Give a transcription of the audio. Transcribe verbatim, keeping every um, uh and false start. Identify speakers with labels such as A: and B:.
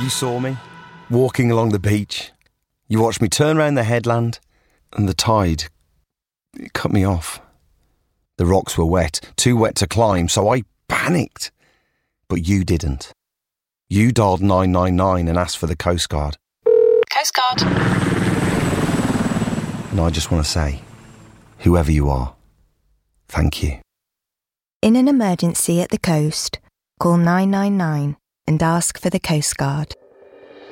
A: You saw me, walking along the beach. You watched me turn round the headland, and the tide, it cut me off. The rocks were wet, too wet to climb, so I panicked. But you didn't. You dialed nine nine nine and asked for the Coast Guard.
B: Coast Guard.
A: And I just want to say, whoever you are, thank you.
C: In an emergency at the coast, call nine nine nine and ask for the Coast Guard.